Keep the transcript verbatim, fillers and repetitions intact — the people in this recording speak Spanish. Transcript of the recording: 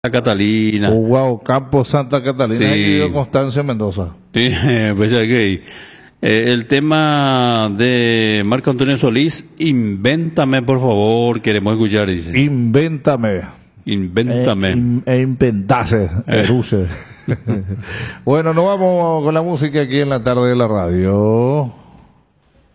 Catalina. Oh, wow, Campo Santa Catalina, Sí. ahí vivió Constancio Mendoza. Sí, pues ya que eh, el tema de Marco Antonio Solís, invéntame por favor, queremos escuchar, dice. Invéntame. Invéntame. E, in- e inventase, Eh. Eruse. Bueno, nos vamos con la música aquí en la tarde de la radio.